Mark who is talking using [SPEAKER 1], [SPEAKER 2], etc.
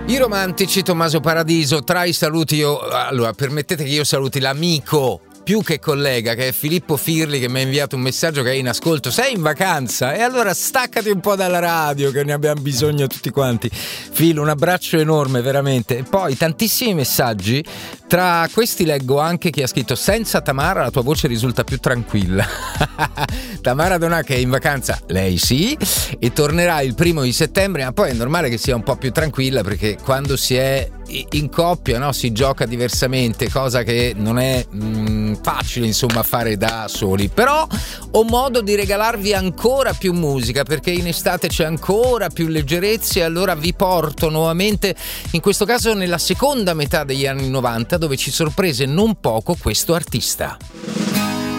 [SPEAKER 1] I romantici, Tommaso Paradiso. Tra i saluti allora permettete che io saluti l'amico più che collega, che è Filippo Firli, che mi ha inviato un messaggio che è in ascolto. Sei in vacanza? E allora staccati un po' dalla radio, che ne abbiamo bisogno tutti quanti. Filo, un abbraccio enorme, veramente. E poi tantissimi messaggi. Tra questi leggo anche chi ha scritto: senza Tamara la tua voce risulta più tranquilla. Tamara Donà, che è in vacanza, lei sì, e tornerà il 1° di settembre, ma poi è normale che sia un po' più tranquilla, perché quando si è in coppia, no, si gioca diversamente, cosa che non è facile insomma fare da soli. Però ho modo di regalarvi ancora più musica, perché in estate c'è ancora più leggerezza, e allora vi porto nuovamente, in questo caso nella seconda metà degli anni 90, dove ci sorprese non poco questo artista.